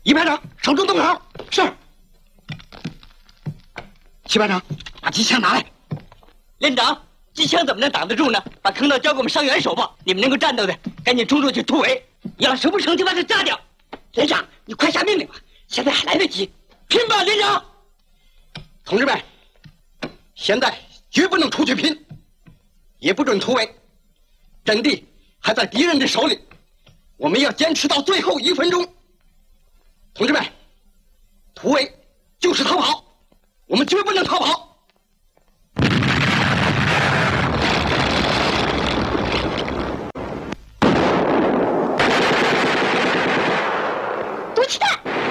一排长，手中动手。是。七排长，把机枪拿来。 连长，机枪怎么能挡得住呢？把坑道交给我们伤员手吧。你们能够战斗的，赶紧冲出去突围。要是不成就把他炸掉。连长，你快下命令吧，现在还来得及。拼吧，连长！ 同志们，现在绝不能出去拼，也不准突围。阵地还在敌人的手里，我们要坚持到最后1分钟。同志们，突围就是逃跑，我们绝不能逃跑。